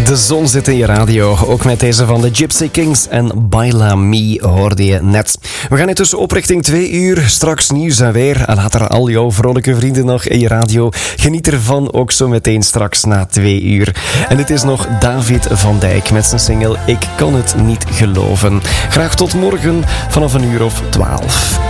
De zon zit in je radio. Ook met deze van de Gypsy Kings en Baila Me hoorde je net. We gaan intussen op richting 2 uur. Straks nieuws en weer. En later al jouw vrolijke vrienden nog in je radio. Geniet ervan ook zo meteen straks na 2 uur. En dit is nog David van Dijk met zijn single Ik kan het niet geloven. Graag tot morgen vanaf 1:12 uur.